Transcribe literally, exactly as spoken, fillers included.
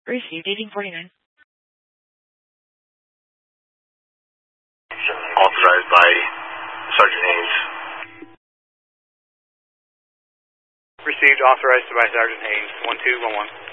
Received eighteen forty-nine. Authorized by Sergeant Haynes. Received, authorized by Sergeant Haynes, one two one one.